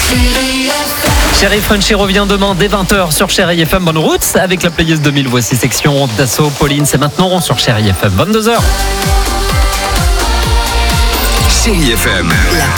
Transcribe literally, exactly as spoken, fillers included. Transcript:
Chérie Frenchy revient demain dès vingt heures sur Chérie F M. Bonne route avec la playlist deux mille. Voici section d'assaut. Pauline, c'est maintenant sur Chérie F M. vingt-deux heures. Chérie F M.